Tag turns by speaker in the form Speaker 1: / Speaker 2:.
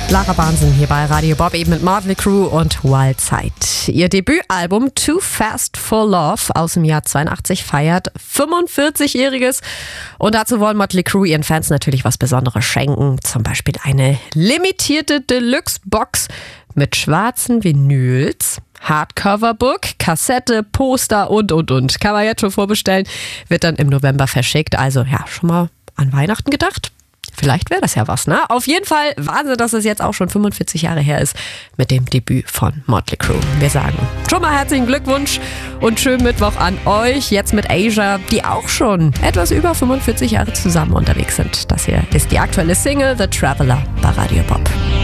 Speaker 1: Lara Barnsen hier bei Radio Bob, eben mit Mötley Crüe und Wild Side. Ihr Debütalbum Too Fast for Love aus dem Jahr 82 feiert 45-jähriges. Und dazu wollen Mötley Crüe ihren Fans natürlich was Besonderes schenken. Zum Beispiel eine limitierte Deluxe-Box mit schwarzen Vinyls, Hardcover-Book, Kassette, Poster und. Kann man jetzt schon vorbestellen. Wird dann im November verschickt. Also ja, schon mal an Weihnachten gedacht? Vielleicht wäre das ja was, ne? Auf jeden Fall Wahnsinn, dass es jetzt auch schon 45 Jahre her ist mit dem Debüt von Mötley Crüe. Wir sagen schon mal herzlichen Glückwunsch und schönen Mittwoch an euch. Jetzt mit Asia, die auch schon etwas über 45 Jahre zusammen unterwegs sind. Das hier ist die aktuelle Single The Traveler bei Radio Bob.